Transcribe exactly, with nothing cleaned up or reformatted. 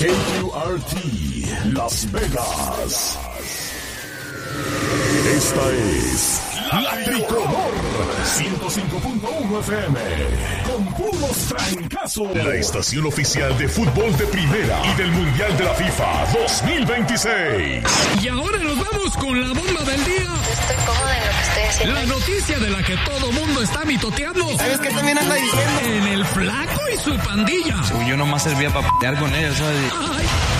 K Q R T, Las Vegas. Esta es La Tricolor, ciento cinco punto uno F M, con puros trancazos. La estación oficial de fútbol de primera y del Mundial de la FIFA dos mil veintiséis. Y ahora nos vamos con la bomba del día. Estoy cómoda en lo que estoy haciendo. La noticia de la que todo mundo está mitoteando. ¿Sabes qué también anda diciendo? En el Flaco y su pandilla. Yo nomás servía para pelear con ellos, ¿sabes? Ay.